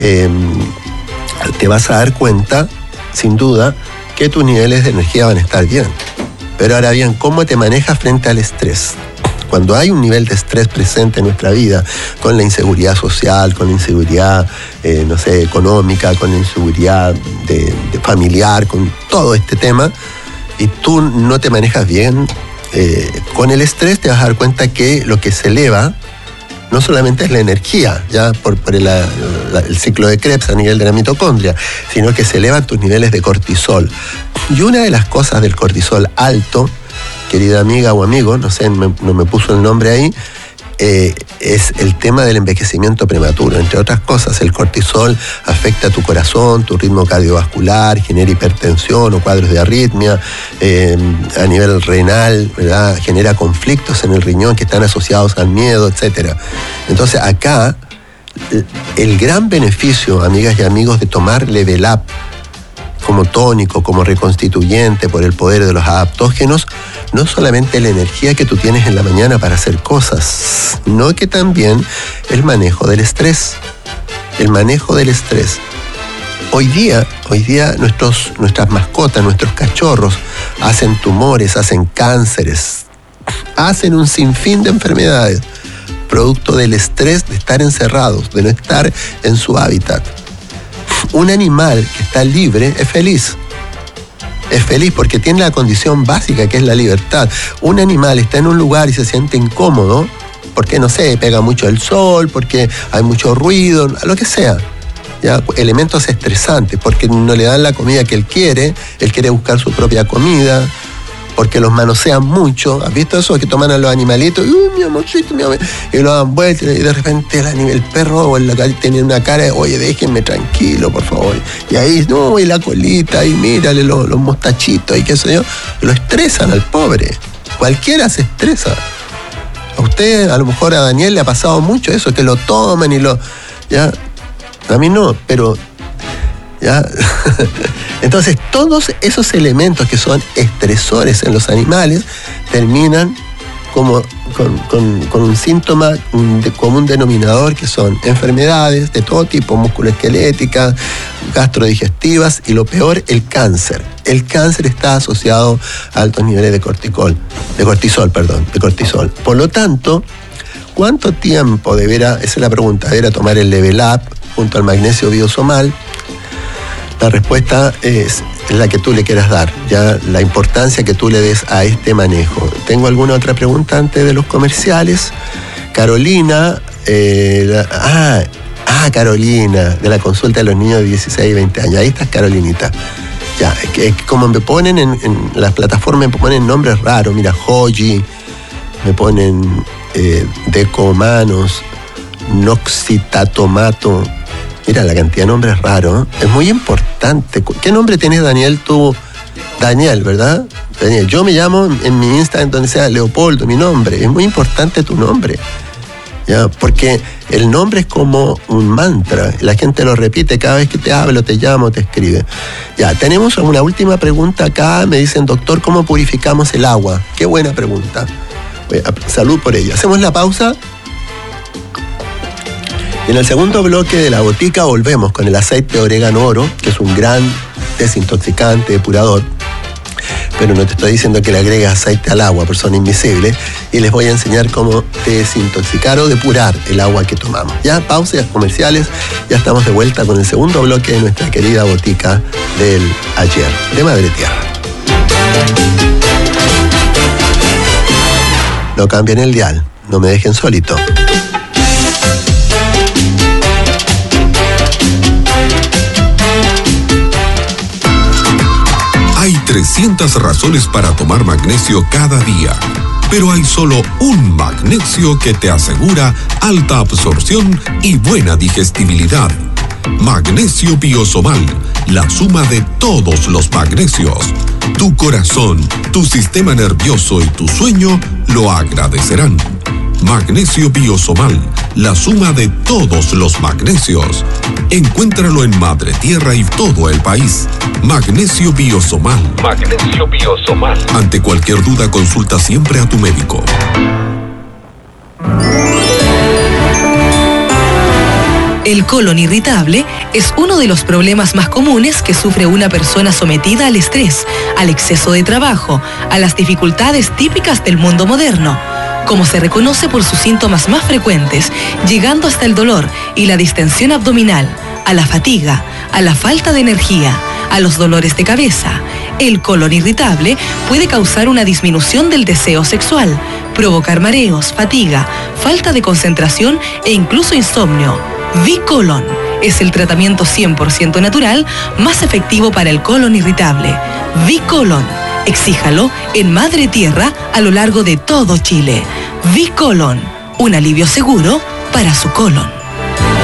te vas a dar cuenta, sin duda, que tus niveles de energía van a estar bien. Pero ahora bien, ¿cómo te manejas frente al estrés? Cuando hay un nivel de estrés presente en nuestra vida, con la inseguridad social, con la inseguridad, económica, con la inseguridad de familiar, con todo este tema, y tú no te manejas bien con el estrés, te vas a dar cuenta que lo que se eleva no solamente es la energía, ya por el ciclo de Krebs a nivel de la mitocondria, sino que se elevan tus niveles de cortisol. Y una de las cosas del cortisol alto, querida amiga o amigo, no me puso el nombre ahí, es el tema del envejecimiento prematuro. Entre otras cosas, el cortisol afecta a tu corazón, tu ritmo cardiovascular, genera hipertensión o cuadros de arritmia, a nivel renal, ¿verdad? Genera conflictos en el riñón que están asociados al miedo, etc. Entonces acá, el gran beneficio, amigas y amigos, de tomar Level Up como tónico, como reconstituyente por el poder de los adaptógenos, no solamente la energía que tú tienes en la mañana para hacer cosas, sino que también el manejo del estrés. El manejo del estrés. Hoy día nuestras mascotas, nuestros cachorros, hacen tumores, hacen cánceres, hacen un sinfín de enfermedades, producto del estrés de estar encerrados, de no estar en su hábitat. Un animal que está libre es feliz. Es feliz porque tiene la condición básica que es la libertad. Un animal está en un lugar y se siente incómodo porque, pega mucho el sol, porque hay mucho ruido, lo que sea. ¿Ya? Elementos estresantes, porque no le dan la comida que él quiere buscar su propia comida, porque los manosean mucho. ¿Has visto eso? Que toman a los animalitos mi amorcito, y lo dan vuelta, y de repente el perro o la calle tiene una cara de, oye, déjenme tranquilo, por favor. Y ahí, y la colita, y mírale los mostachitos, y qué sé yo. Lo estresan al pobre. Cualquiera se estresa. A usted, a lo mejor a Daniel le ha pasado mucho eso, que lo toman y ya. A mí no, pero ¿ya? Entonces, todos esos elementos que son estresores en los animales terminan como con un síntoma común denominador, que son enfermedades de todo tipo, musculoesqueléticas, gastrodigestivas y, lo peor, el cáncer. El cáncer está asociado a altos niveles de cortisol. Por lo tanto, ¿cuánto tiempo esa es la pregunta, deberá tomar el Level Up junto al magnesio biosomal? La respuesta es la que tú le quieras dar, ya la importancia que tú le des a este manejo. ¿Tengo alguna otra pregunta antes de los comerciales? Carolina, Carolina, de la consulta de los niños de 16 y 20 años. Ahí estás, Carolinita. Ya, es que como me ponen en las plataformas, me ponen nombres raros. Mira, Hoji, me ponen Decomanos, Noxitatomato. Mira la cantidad de nombres raros. Es muy importante. ¿Qué nombre tienes, Daniel, tú? Daniel, ¿verdad? Daniel. Yo me llamo en mi Instagram, donde sea Leopoldo, mi nombre. Es muy importante tu nombre, ¿ya? Porque el nombre es como un mantra. La gente lo repite cada vez que te hablo, te llamo, te escribe. Ya, tenemos una última pregunta acá. Me dicen, doctor, ¿cómo purificamos el agua? Qué buena pregunta. Salud por ella. Hacemos la pausa. En el segundo bloque de la botica volvemos con el aceite de orégano oro, que es un gran desintoxicante, depurador. Pero no te estoy diciendo que le agregues aceite al agua, persona invisible. Y les voy a enseñar cómo desintoxicar o depurar el agua que tomamos. Ya, pausas comerciales. Ya estamos de vuelta con el segundo bloque de nuestra querida botica del ayer, de Madre Tierra. No cambien el dial, no me dejen solito. Hay 300 razones para tomar magnesio cada día, pero hay solo un magnesio que te asegura alta absorción y buena digestibilidad. Magnesio Biosomal, la suma de todos los magnesios. Tu corazón, tu sistema nervioso y tu sueño lo agradecerán. Magnesio Biosomal, la suma de todos los magnesios. Encuéntralo en Madre Tierra y todo el país. Magnesio Biosomal. Magnesio Biosomal. Ante cualquier duda, consulta siempre a tu médico. El colon irritable es uno de los problemas más comunes que sufre una persona sometida al estrés, al exceso de trabajo, a las dificultades típicas del mundo moderno. Como se reconoce por sus síntomas más frecuentes, llegando hasta el dolor y la distensión abdominal, a la fatiga, a la falta de energía, a los dolores de cabeza. El colon irritable puede causar una disminución del deseo sexual, provocar mareos, fatiga, falta de concentración e incluso insomnio. V-Colon es el tratamiento 100% natural más efectivo para el colon irritable. V-Colon, exíjalo en Madre Tierra a lo largo de todo Chile. V-Colon, un alivio seguro para su colon.